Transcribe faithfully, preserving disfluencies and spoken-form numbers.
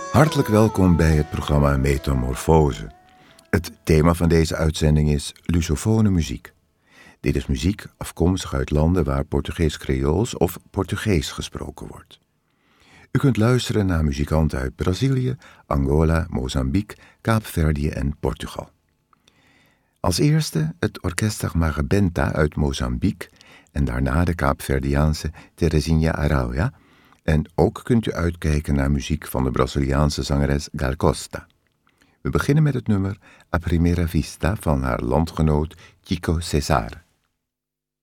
Hartelijk welkom bij het programma Metamorfose. Het thema van deze uitzending is lusofone muziek. Dit is muziek afkomstig uit landen waar Portugees-Creools of Portugees gesproken wordt. U kunt luisteren naar muzikanten uit Brazilië, Angola, Mozambique, Kaapverdië en Portugal. Als eerste het Orquesta Marrebenta uit Mozambique en daarna de Kaapverdiaanse Terezinha Arauja. En ook kunt u uitkijken naar muziek van de Braziliaanse zangeres Gal Costa. We beginnen met het nummer A Primeira Vista van haar landgenoot Chico Cesar.